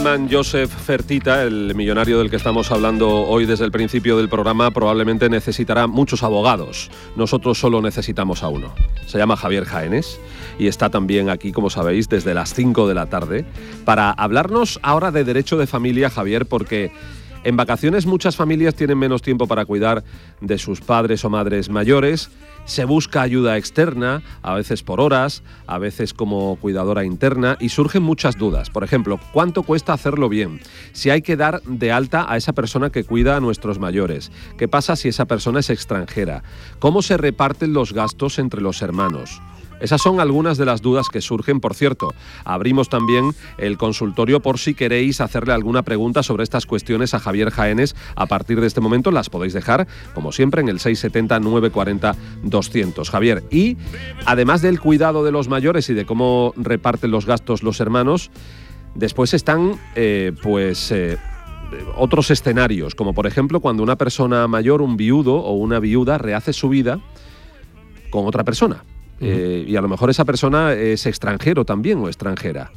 Hermann Joseph Fertitta, el millonario del que estamos hablando hoy desde el principio del programa, probablemente necesitará muchos abogados. Nosotros solo necesitamos a uno. Se llama Javier Jaénes y está también aquí, como sabéis, desde las 5 de la tarde para hablarnos ahora de derecho de familia, Javier, porque en vacaciones muchas familias tienen menos tiempo para cuidar de sus padres o madres mayores. Se busca ayuda externa, a veces por horas, a veces como cuidadora interna, y surgen muchas dudas. Por ejemplo, ¿cuánto cuesta hacerlo bien? Si hay que dar de alta a esa persona que cuida a nuestros mayores. ¿Qué pasa si esa persona es extranjera? ¿Cómo se reparten los gastos entre los hermanos? Esas son algunas de las dudas que surgen. Por cierto, abrimos también el consultorio por si queréis hacerle alguna pregunta sobre estas cuestiones a Javier Jaénes. A partir de este momento las podéis dejar, como siempre, en el 670-940-200. Javier, y además del cuidado de los mayores y de cómo reparten los gastos los hermanos, después están otros escenarios, como por ejemplo cuando una persona mayor, un viudo o una viuda, rehace su vida con otra persona. Y a lo mejor esa persona es extranjero también o extranjera.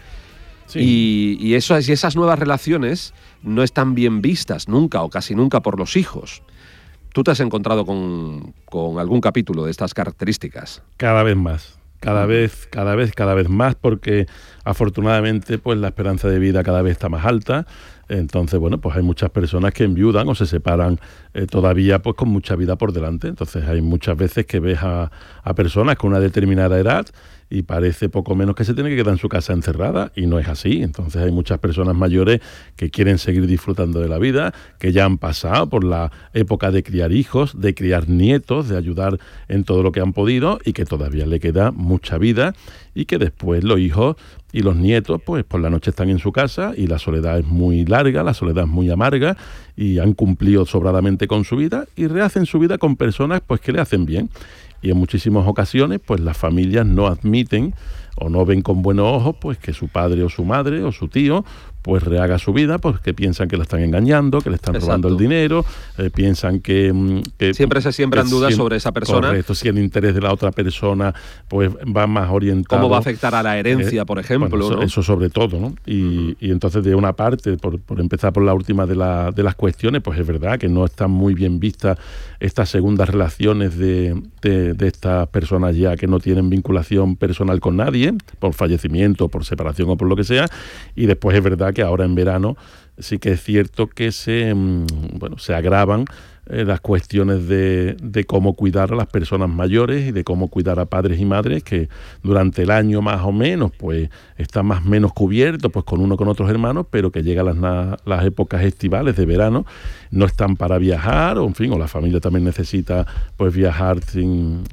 Sí. Y esas nuevas relaciones no están bien vistas nunca o casi nunca por los hijos. ¿Tú te has encontrado con algún capítulo de estas características? Cada vez más. Cada vez más, porque afortunadamente pues la esperanza de vida cada vez está más alta. Entonces, bueno, pues hay muchas personas que enviudan o se separan todavía pues con mucha vida por delante. Entonces hay muchas veces que ves a personas con una determinada edad y parece poco menos que se tiene que quedar en su casa encerrada, y no es así. Entonces hay muchas personas mayores que quieren seguir disfrutando de la vida, que ya han pasado por la época de criar hijos, de criar nietos, de ayudar en todo lo que han podido, y que todavía le queda mucha vida, y que después los hijos y los nietos pues por la noche están en su casa y la soledad es muy larga, la soledad es muy amarga, y han cumplido sobradamente con su vida y rehacen su vida con personas pues que le hacen bien. Y en muchísimas ocasiones pues las familias no admiten o no ven con buenos ojos pues que su padre o su madre o su tío pues rehaga su vida, porque piensan que la están engañando, que le están robando el dinero, piensan que siempre se siembran dudas sobre esa persona. Correcto, si el interés de la otra persona pues va más orientado. ¿Cómo va a afectar a la herencia, por ejemplo? Bueno, ¿no? Eso sobre todo, ¿no? Y entonces, de una parte, por empezar por la última de las cuestiones, pues es verdad que no están muy bien vistas estas segundas relaciones de estas personas ya que no tienen vinculación personal con nadie, por fallecimiento, por separación o por lo que sea. Y después es verdad que ahora en verano sí que es cierto que se agravan las cuestiones de cómo cuidar a las personas mayores y de cómo cuidar a padres y madres que durante el año más o menos pues están más o menos cubiertos pues con otros hermanos, pero que llegan las épocas estivales de verano, no están para viajar, o en fin, o la familia también necesita pues viajar sin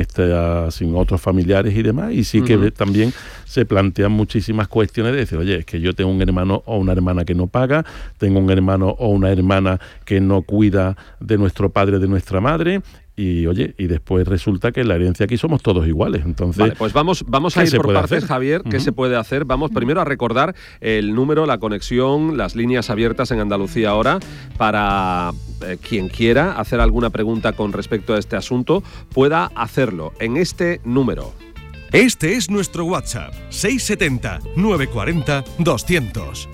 otros familiares y demás, y sí que también se plantean muchísimas cuestiones de decir, oye, es que yo tengo un hermano o una hermana que no paga, tengo un hermano o una hermana que no cuida de nuestro padre, de nuestra madre, y después resulta que en la herencia aquí somos todos iguales. Entonces, vale, pues vamos a ir por partes, Javier. ¿Qué se puede hacer? Vamos primero a recordar el número, la conexión, las líneas abiertas en Andalucía ahora, para quien quiera hacer alguna pregunta con respecto a este asunto, pueda hacerlo en este número. Este es nuestro WhatsApp, 670-940-200.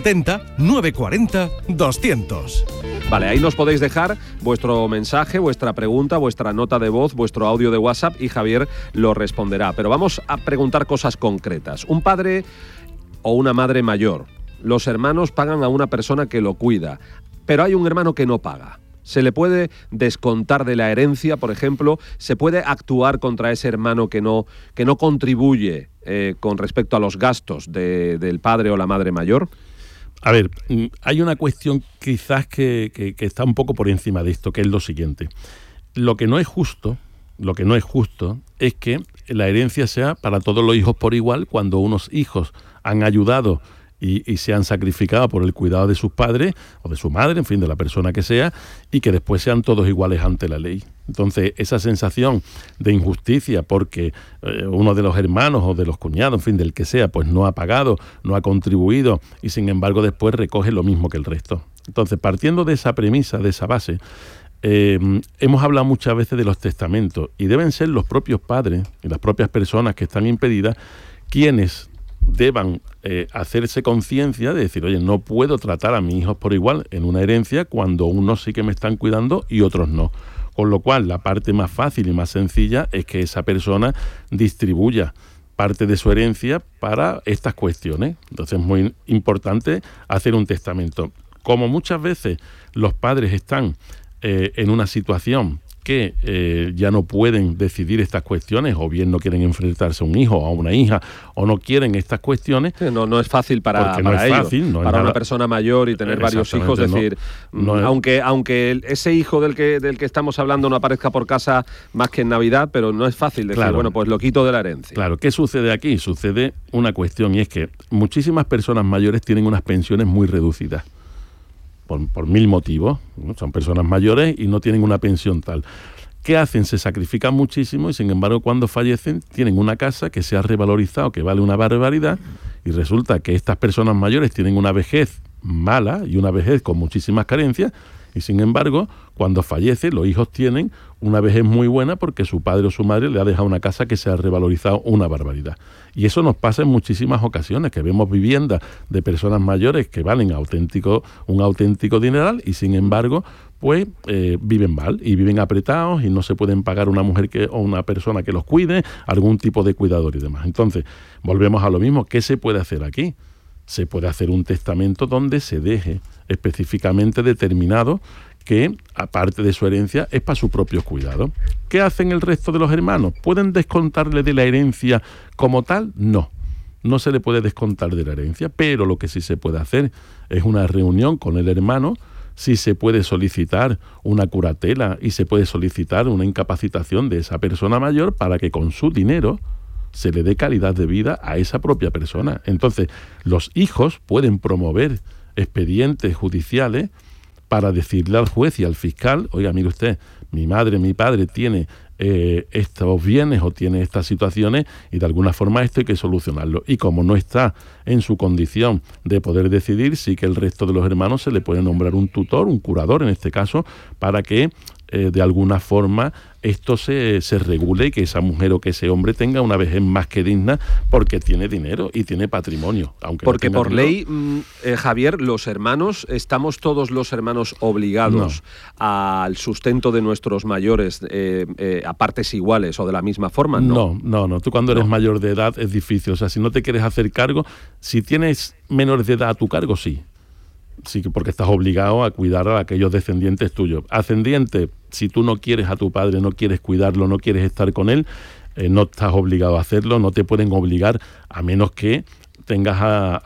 670-940-200. Vale, ahí nos podéis dejar vuestro mensaje, vuestra pregunta, vuestra nota de voz, vuestro audio de WhatsApp, y Javier lo responderá. Pero vamos a preguntar cosas concretas. Un padre o una madre mayor, los hermanos pagan a una persona que lo cuida, pero hay un hermano que no paga. ¿Se le puede descontar de la herencia, por ejemplo? ¿Se puede actuar contra ese hermano que no contribuye con respecto a los gastos del padre o la madre mayor? A ver, hay una cuestión quizás que está un poco por encima de esto, que es lo siguiente. Lo que no es justo es que la herencia sea para todos los hijos por igual, cuando unos hijos han ayudado y se han sacrificado por el cuidado de sus padres o de su madre, en fin, de la persona que sea, y que después sean todos iguales ante la ley. Entonces, esa sensación de injusticia porque uno de los hermanos o de los cuñados, en fin, del que sea, pues no ha pagado, no ha contribuido, y sin embargo después recoge lo mismo que el resto. Entonces, partiendo de esa premisa, de esa base, hemos hablado muchas veces de los testamentos, y deben ser los propios padres y las propias personas que están impedidas quienes deban hacerse conciencia de decir, oye, no puedo tratar a mis hijos por igual en una herencia cuando unos sí que me están cuidando y otros no. Con lo cual, la parte más fácil y más sencilla es que esa persona distribuya parte de su herencia para estas cuestiones. Entonces es muy importante hacer un testamento. Como muchas veces los padres están en una situación que ya no pueden decidir estas cuestiones, o bien no quieren enfrentarse a un hijo o a una hija, o no quieren estas cuestiones. Sí, no es fácil para ellos, para una persona mayor y tener varios hijos, decir, aunque ese hijo del que estamos hablando no aparezca por casa más que en Navidad, pero no es fácil decir, claro, bueno, pues lo quito de la herencia. Claro, ¿qué sucede aquí? Sucede una cuestión, y es que muchísimas personas mayores tienen unas pensiones muy reducidas. Por mil motivos, ¿no? Son personas mayores y no tienen una pensión tal. ¿Qué hacen? Se sacrifican muchísimo y, sin embargo, cuando fallecen tienen una casa que se ha revalorizado, que vale una barbaridad, y resulta que estas personas mayores tienen una vejez mala y una vejez con muchísimas carencias, y sin embargo, cuando fallece, los hijos tienen una vejez muy buena porque su padre o su madre le ha dejado una casa que se ha revalorizado una barbaridad. Y eso nos pasa en muchísimas ocasiones, que vemos viviendas de personas mayores que valen un auténtico dineral, y sin embargo, pues viven mal y viven apretados y no se pueden pagar una mujer o una persona que los cuide, algún tipo de cuidador y demás. Entonces, volvemos a lo mismo. ¿Qué se puede hacer aquí? Se puede hacer un testamento donde se deje específicamente determinado que, aparte de su herencia, es para su propio cuidado. ¿Qué hacen el resto de los hermanos? ¿Pueden descontarle de la herencia como tal? No se le puede descontar de la herencia, pero lo que sí se puede hacer es una reunión con el hermano. Sí se puede solicitar una curatela y se puede solicitar una incapacitación de esa persona mayor para que con su dinero se le dé calidad de vida a esa propia persona. Entonces, los hijos pueden promover expedientes judiciales para decirle al juez y al fiscal, oiga, mire usted, mi madre, mi padre tiene estos bienes o tiene estas situaciones y de alguna forma esto hay que solucionarlo. Y como no está en su condición de poder decidir, sí que el resto de los hermanos se le puede nombrar un tutor, un curador en este caso, para que de alguna forma esto se regule y que esa mujer o que ese hombre tenga una vejez más que digna porque tiene dinero y tiene patrimonio. Porque por ley, Javier, los hermanos, ¿estamos todos los hermanos obligados al sustento de nuestros mayores a partes iguales o de la misma forma? No. Tú cuando eres mayor de edad es difícil. O sea, si no te quieres hacer cargo, si tienes menores de edad a tu cargo, sí. Sí, porque estás obligado a cuidar a aquellos descendientes tuyos. Ascendiente, si tú no quieres a tu padre, no quieres cuidarlo, no quieres estar con él, no estás obligado a hacerlo, no te pueden obligar, a menos que tengas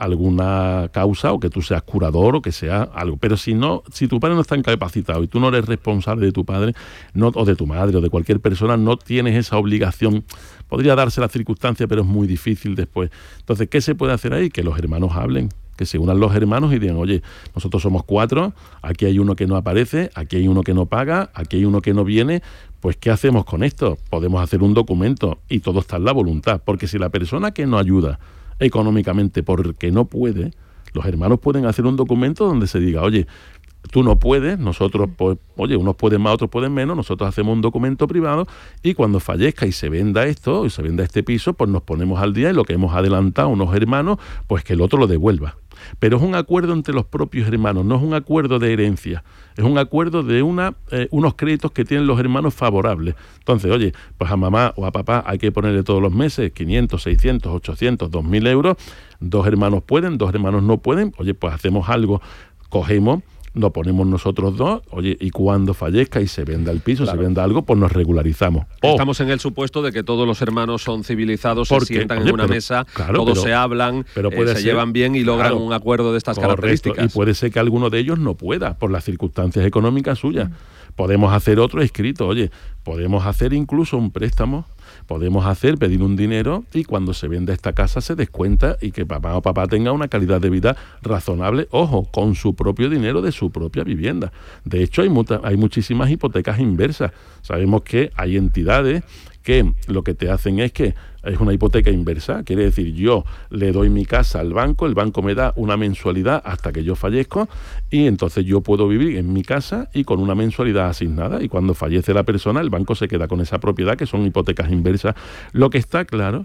alguna causa o que tú seas curador o que sea algo. Pero si tu padre no está incapacitado y tú no eres responsable de tu padre o de tu madre o de cualquier persona, no tienes esa obligación. Podría darse la circunstancia, pero es muy difícil después. Entonces, ¿qué se puede hacer ahí? Que los hermanos hablen. Que se unan los hermanos y digan, oye, nosotros somos 4, aquí hay uno que no aparece, aquí hay uno que no paga, aquí hay uno que no viene, pues ¿qué hacemos con esto? Podemos hacer un documento y todo está en la voluntad, porque si la persona que no ayuda económicamente porque no puede, los hermanos pueden hacer un documento donde se diga, oye, tú no puedes, nosotros, pues, oye, unos pueden más, otros pueden menos, nosotros hacemos un documento privado y cuando fallezca y se venda esto, y se venda este piso, pues nos ponemos al día y lo que hemos adelantado unos hermanos, pues que el otro lo devuelva. Pero es un acuerdo entre los propios hermanos, no es un acuerdo de herencia, es un acuerdo de unos créditos que tienen los hermanos favorables. Entonces, oye, pues a mamá o a papá hay que ponerle todos los meses 500, 600, 800, 2.000 euros, 2 hermanos pueden, 2 hermanos no pueden, oye, pues hacemos algo, cogemos, lo ponemos nosotros 2, oye, y cuando fallezca y se venda el piso, claro, se venda algo, pues nos regularizamos. Estamos en el supuesto de que todos los hermanos son civilizados, se sientan en una mesa, claro, todos se hablan, se llevan bien y logran un acuerdo de estas características. Y puede ser que alguno de ellos no pueda, por las circunstancias económicas suyas. Podemos hacer otro escrito, oye, podemos hacer incluso un préstamo, podemos pedir un dinero y cuando se venda esta casa se descuenta y que mamá o papá tenga una calidad de vida razonable, ojo, con su propio dinero de su propia vivienda. De hecho, hay muchísimas hipotecas inversas. Sabemos que hay entidades que lo que te hacen es una hipoteca inversa, quiere decir, yo le doy mi casa al banco, el banco me da una mensualidad hasta que yo fallezco y entonces yo puedo vivir en mi casa y con una mensualidad asignada y cuando fallece la persona el banco se queda con esa propiedad, que son hipotecas inversas. Lo que está claro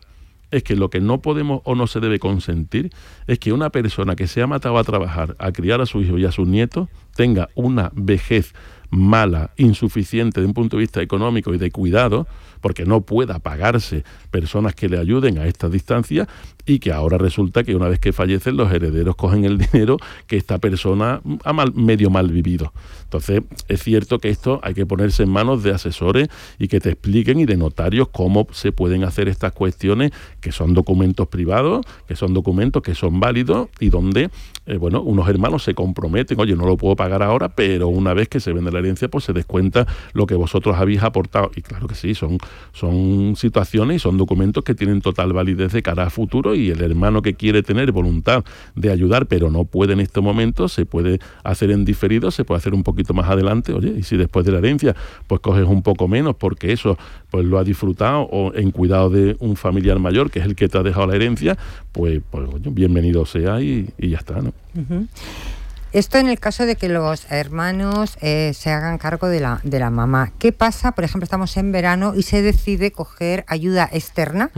es que lo que no podemos o no se debe consentir es que una persona que se ha matado a trabajar, a criar a su hijo y a sus nietos, tenga una vejez mala, insuficiente de un punto de vista económico y de cuidado, porque no pueda pagarse personas que le ayuden a esta distancia, y que ahora resulta que una vez que fallecen los herederos cogen el dinero que esta persona ha medio mal vivido. Entonces es cierto que esto hay que ponerse en manos de asesores y que te expliquen, y de notarios, cómo se pueden hacer estas cuestiones, que son documentos privados, que son documentos que son válidos y donde unos hermanos se comprometen, oye, no lo puedo pagar ahora, pero una vez que se vende la herencia pues se descuenta lo que vosotros habéis aportado. Y claro que sí, son situaciones y son documentos que tienen total validez de cara a futuro, y el hermano que quiere tener voluntad de ayudar pero no puede en este momento, se puede hacer en diferido, se puede hacer un poquito más adelante. Oye, y si después de la herencia pues coges un poco menos porque eso pues lo ha disfrutado o en cuidado de un familiar mayor que es el que te ha dejado la herencia, pues oye, bienvenido sea y ya está, ¿no? Uh-huh. Esto en el caso de que los hermanos se hagan cargo de la mamá. ¿Qué pasa? Por ejemplo, estamos en verano y se decide coger ayuda externa,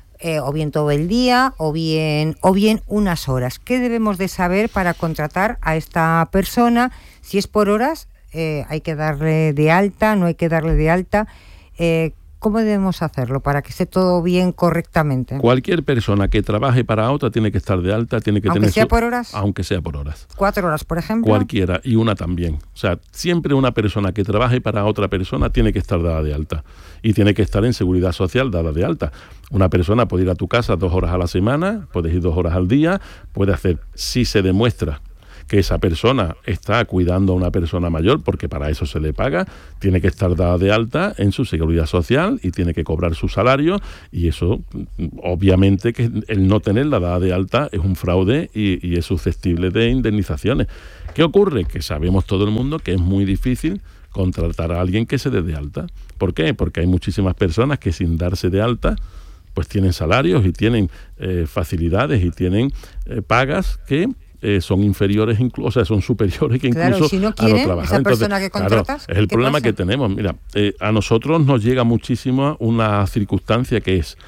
o bien todo el día, o bien unas horas. ¿Qué debemos de saber para contratar a esta persona? Si es por horas, hay que darle de alta, no hay que darle de alta. ¿Cómo debemos hacerlo para que esté todo bien correctamente? Cualquier persona que trabaje para otra tiene que estar de alta, tiene que ¿Aunque sea por horas? Aunque sea por horas. 4 horas, por ejemplo. Cualquiera, y una también. O sea, siempre una persona que trabaje para otra persona tiene que estar dada de alta. Y tiene que estar en seguridad social dada de alta. Una persona puede ir a tu casa 2 horas a la semana, puedes ir 2 horas al día, puede hacer, si se demuestra que esa persona está cuidando a una persona mayor, porque para eso se le paga, tiene que estar dada de alta en su seguridad social y tiene que cobrar su salario, y eso, obviamente, que el no tenerla dada de alta es un fraude y es susceptible de indemnizaciones. ¿Qué ocurre? Que sabemos todo el mundo que es muy difícil contratar a alguien que se dé de alta. ¿Por qué? Porque hay muchísimas personas que sin darse de alta pues tienen salarios y tienen facilidades y tienen pagas que son inferiores, o sea, son superiores que incluso claro, si no quiere, a no trabajar. Esa persona que contratas, claro, es el problema que tenemos. Mira, a nosotros nos llega muchísimo una circunstancia que es,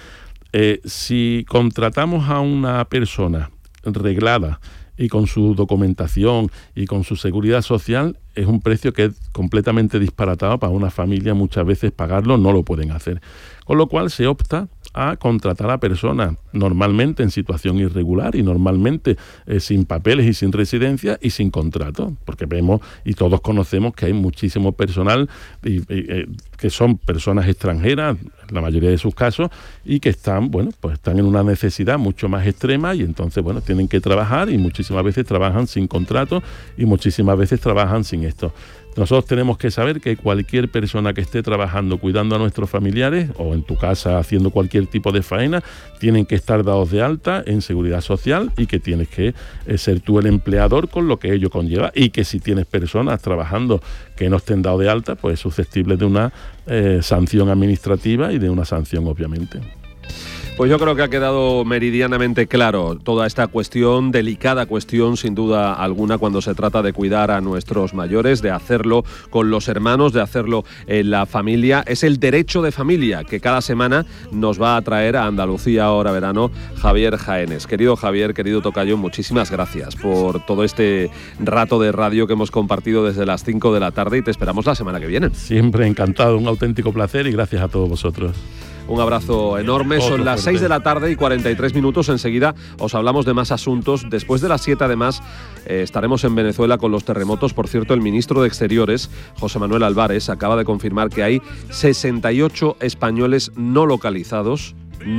si contratamos a una persona reglada y con su documentación y con su seguridad social, es un precio que es completamente disparatado para una familia. Muchas veces pagarlo no lo pueden hacer. Con lo cual se opta a contratar a personas normalmente en situación irregular y normalmente sin papeles y sin residencia y sin contrato, porque vemos y todos conocemos que hay muchísimo personal que son personas extranjeras, la mayoría de sus casos, y que están en una necesidad mucho más extrema, y entonces tienen que trabajar, y muchísimas veces trabajan sin contrato y muchísimas veces trabajan sin esto. Nosotros tenemos que saber que cualquier persona que esté trabajando, cuidando a nuestros familiares, o en tu casa haciendo cualquier tipo de faena, tienen que estar dados de alta en seguridad social, y que tienes que ser tú el empleador con lo que ello conlleva, y que si tienes personas trabajando que no estén dados de alta, pues es susceptible de una sanción administrativa y de una sanción, obviamente. Pues yo creo que ha quedado meridianamente claro toda esta cuestión, delicada cuestión sin duda alguna, cuando se trata de cuidar a nuestros mayores, de hacerlo con los hermanos, de hacerlo en la familia. Es el derecho de familia que cada semana nos va a traer a Andalucía Ahora Verano Javier Jaénes. Querido Javier, querido tocayo, muchísimas gracias por todo este rato de radio que hemos compartido desde las 5 de la tarde, y te esperamos la semana que viene. Siempre encantado, un auténtico placer, y gracias a todos vosotros. Un abrazo enorme. Son las 6 de la tarde y 43 minutos. Enseguida os hablamos de más asuntos. Después de las 7, además, estaremos en Venezuela con los terremotos. Por cierto, el ministro de Exteriores, José Manuel Álvarez, acaba de confirmar que hay 68 españoles no localizados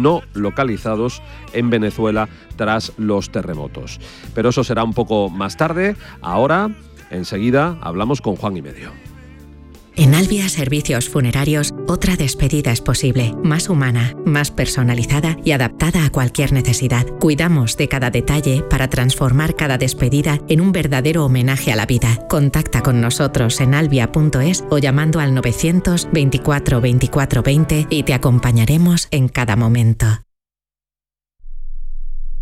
en Venezuela tras los terremotos. Pero eso será un poco más tarde. Ahora, enseguida, hablamos con Juan y Medio. En Albia Servicios Funerarios, otra despedida es posible, más humana, más personalizada y adaptada a cualquier necesidad. Cuidamos de cada detalle para transformar cada despedida en un verdadero homenaje a la vida. Contacta con nosotros en albia.es o llamando al 924 24 20 y te acompañaremos en cada momento.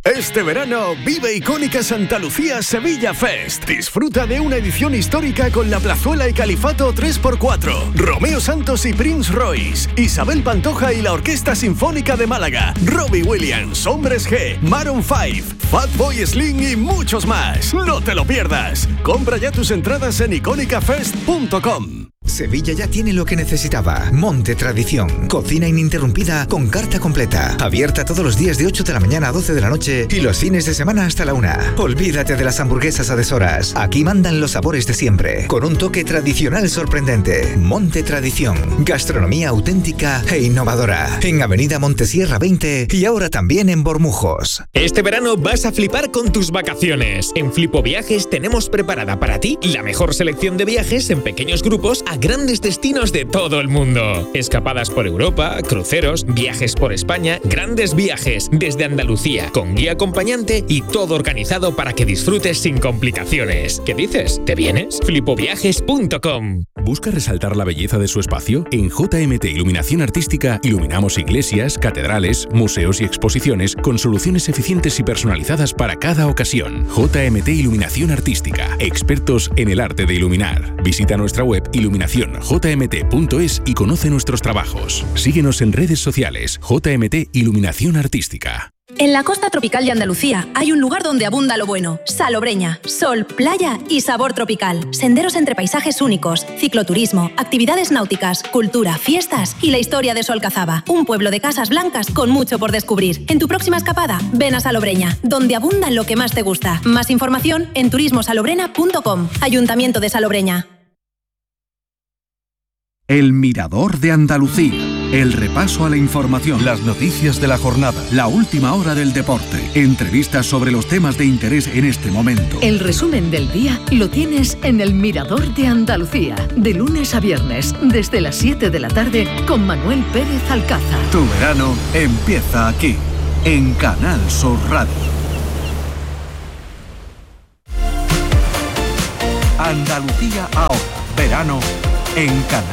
Este verano vive Icónica Santa Lucía Sevilla Fest. Disfruta de una edición histórica con La Plazuela y Califato 3x4, Romeo Santos y Prince Royce, Isabel Pantoja y la Orquesta Sinfónica de Málaga, Robbie Williams, Hombres G, Maroon 5, Fatboy Slim y muchos más. No te lo pierdas. Compra ya tus entradas en icónicafest.com. Sevilla ya tiene lo que necesitaba. Monte Tradición. Cocina ininterrumpida con carta completa. Abierta todos los días de 8 de la mañana a 12 de la noche y los fines de semana hasta la 1. Olvídate de las hamburguesas a deshoras. Aquí mandan los sabores de siempre, con un toque tradicional sorprendente. Monte Tradición. Gastronomía auténtica e innovadora. En Avenida Montesierra 20 y ahora también en Bormujos. Este verano vas a flipar con tus vacaciones. En Flipo Viajes tenemos preparada para ti la mejor selección de viajes en pequeños grupos a grandes destinos de todo el mundo. Escapadas por Europa, cruceros, viajes por España, grandes viajes desde Andalucía, con guía acompañante y todo organizado para que disfrutes sin complicaciones. ¿Qué dices? ¿Te vienes? Flipoviajes.com. ¿Busca resaltar la belleza de su espacio? En JMT Iluminación Artística iluminamos iglesias, catedrales, museos y exposiciones con soluciones eficientes y personalizadas para cada ocasión. JMT Iluminación Artística, expertos en el arte de iluminar. Visita nuestra web iluminacionjmt.es y conoce nuestros trabajos. Síguenos en redes sociales. JMT Iluminación Artística. En la costa tropical de Andalucía hay un lugar donde abunda lo bueno. Salobreña, sol, playa y sabor tropical. Senderos entre paisajes únicos, cicloturismo, actividades náuticas, cultura, fiestas y la historia de Solcazaba. Un pueblo de casas blancas con mucho por descubrir. En tu próxima escapada, ven a Salobreña, donde abunda lo que más te gusta. Más información en turismosalobrena.com. Ayuntamiento de Salobreña. El Mirador de Andalucía. El repaso a la información, las noticias de la jornada, la última hora del deporte, entrevistas sobre los temas de interés en este momento. El resumen del día lo tienes en El Mirador de Andalucía, de lunes a viernes, desde las 7 de la tarde, con Manuel Pérez Alcázar. Tu verano empieza aquí, en Canal Sur Radio. Andalucía ahora, verano en Canal